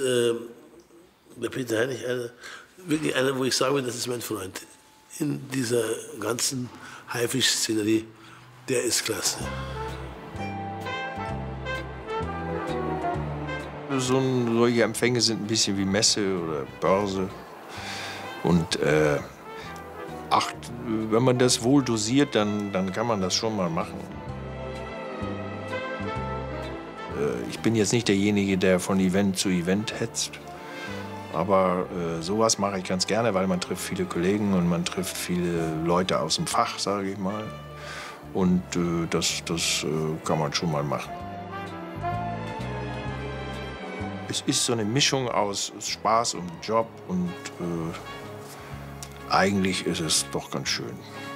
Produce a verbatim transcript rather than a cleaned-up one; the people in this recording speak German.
äh, der Peter Heinrich einer, wirklich einer, wo ich sage, das ist mein Freund. In dieser ganzen Haifisch-Szenerie, der ist klasse. So ein, solche Empfänge sind ein bisschen wie Messe oder Börse. Und äh, ach, wenn man das wohl dosiert, dann, dann kann man das schon mal machen. Äh, ich bin jetzt nicht derjenige, der von Event zu Event hetzt. Aber äh, sowas mache ich ganz gerne, weil man trifft viele Kollegen und man trifft viele Leute aus dem Fach, sage ich mal. Und äh, das, das äh, kann man schon mal machen. Es ist so eine Mischung aus Spaß und Job und äh, eigentlich ist es doch ganz schön.